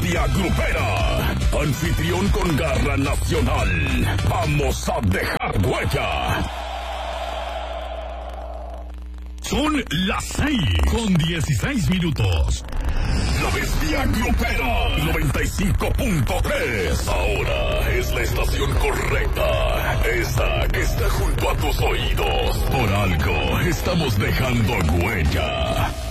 bestia grupera, anfitrión con garra nacional. Vamos a dejar huella. Son las 6:16. La bestia grupera 95.3. Ahora es la estación correcta. Esa que está junto a tus oídos. Por algo estamos dejando huella.